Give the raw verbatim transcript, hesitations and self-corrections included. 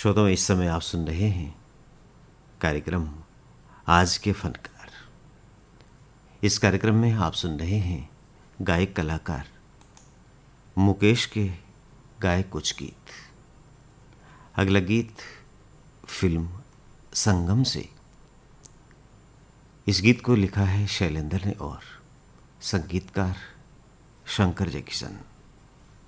श्रोताओं, इस समय आप सुन रहे हैं कार्यक्रम आज के फनकार। इस कार्यक्रम में आप सुन रहे हैं गायक कलाकार मुकेश के गाए कुछ गीत। अगला गीत फिल्म संगम से। इस गीत को लिखा है शैलेंद्र ने और संगीतकार शंकर जयकिशन।